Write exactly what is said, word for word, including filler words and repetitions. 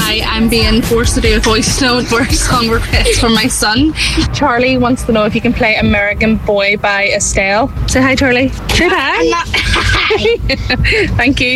I am being forced to do a voice note for a song request for my son. Charlie wants to know if you can play American Boy by Estelle. Say hi, Charlie. Say hi. Thank you.